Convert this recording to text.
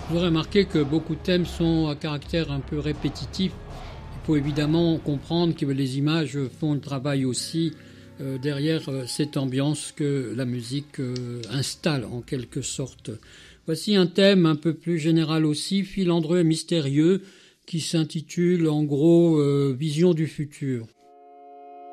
Vous aurez remarqué que beaucoup de thèmes sont à caractère un peu répétitif. Il faut évidemment comprendre que les images font le travail aussi derrière cette ambiance que la musique installe en quelque sorte. Voici un thème un peu plus général aussi, filandreux et mystérieux, qui s'intitule en gros Vision du futur.